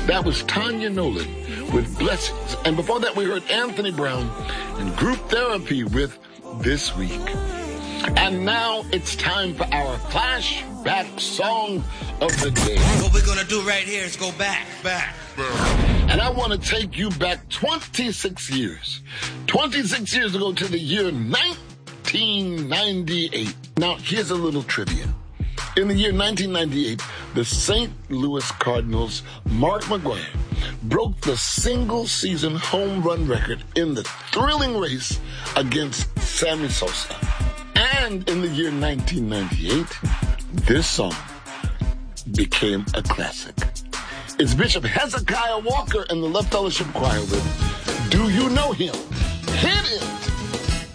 That was Tanya Nolan with Blessings. And before that, we heard Anthony Brown and Group Therapy with This Week. And now it's time for our flashback song of the day. What we're going to do right here is go back. And I want to take you back 26 years. 26 years ago to the year 1998. Now, here's a little trivia. In the year 1998, the St. Louis Cardinals' Mark McGwire broke the single-season home run record in the thrilling race against Sammy Sosa. And in the year 1998, this song became a classic. It's Bishop Hezekiah Walker and the Love Fellowship Choir with Do You Know Him? Hit it!